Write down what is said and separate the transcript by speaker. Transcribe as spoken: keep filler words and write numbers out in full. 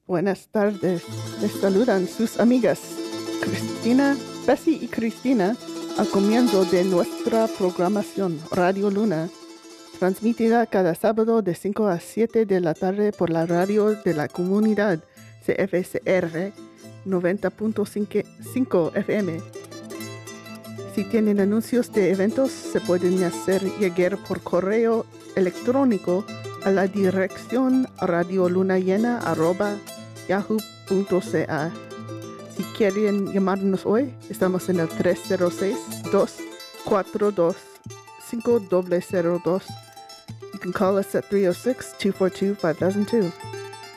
Speaker 1: Buenas tardes. Les saludan sus amigas Cristina, Bessie y Cristina al comienzo de nuestra programación Radio Luna, transmitida cada sábado de cinco a siete de la tarde por la radio de la comunidad C F S R noventa punto cinco F M. Si tienen anuncios de eventos, se pueden hacer llegar por correo electrónico a la dirección radiolunayena arroba yahoo punto c a. Si quieren llamarnos hoy, estamos en el tres cero seis, dos cuatro dos, cinco cero cero dos. You can call us at three oh six, two four two, five thousand two.